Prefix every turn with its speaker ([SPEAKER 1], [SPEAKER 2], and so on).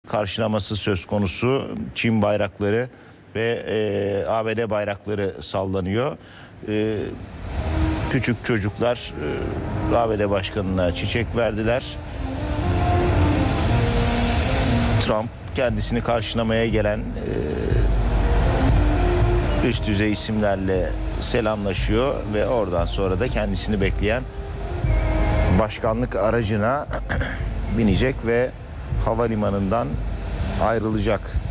[SPEAKER 1] karşılaması söz konusu. Çin bayrakları ve ABD bayrakları sallanıyor. Küçük çocuklar ABD Başkanı'na çiçek verdiler. Trump kendisini karşılamaya gelen üst düzey isimlerle selamlaşıyor ve oradan sonra da kendisini bekleyen başkanlık aracına binecek ve havalimanından ayrılacak.